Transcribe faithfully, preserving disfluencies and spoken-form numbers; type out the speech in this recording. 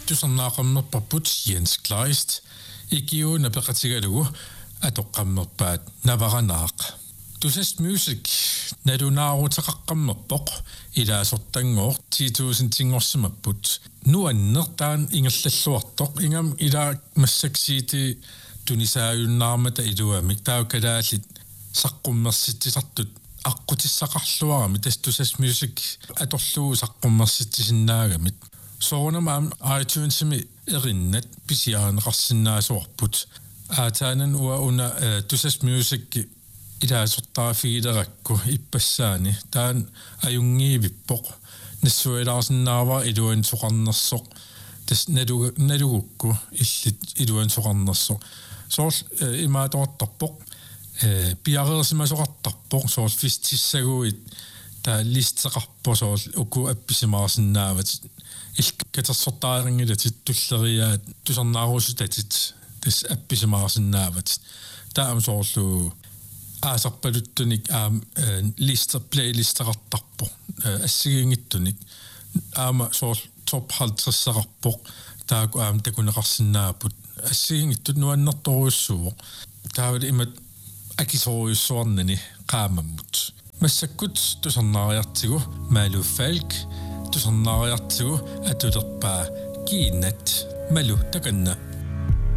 tusarnaaqammerparput Jens Kleist ikiu napeqatigalugu atoqqammerpaat navaranaaq tusas music nalunaarutaqaqqammerpoq ilaasortangoor two thousand tingorsumapput nuannertaan ingerlalluartoq ingam ila massaksiiti tunisaayunnaarmata iluamik taukadaallit saqqummersittisartut аққутиссақарлуарами тастусас music аторлуу саққуммерситсиннааgamit соонамаам iTunes-ми эриннат писиаанеқарсинаасуарпут аатаанан уа уна тусас music илаасортаафигилеракку иппассаани таан аюнгиивиппоқ нассуилаарсинаава илуан соқарнерсоқ тас налуга налугукку иллит илуан соқарнерсоқ соорл имаатортарпоқ пиарерсимасоқартарпоқ соорл фистиссагуит таа листеқарпо соорл уку апписимаарсинаават илкатерсортаарингилатит туллериаат тусарнаарусутатит тас апписимаарсинаават таам соорлу аасарпалуттуник аам листер плейлистеқартарпо ассигингиттуник аама соорл топ halvtreds-сақарпоқ тааку аам такунеқарсинаапут ассигингиттут нуаннерторуйуссуоқ таавал имат акисоруйуссуарнани qaammammut массаккут тусарнаариартигу малу фалк тусарнаариартигу атулерпаа кииннат малу таканна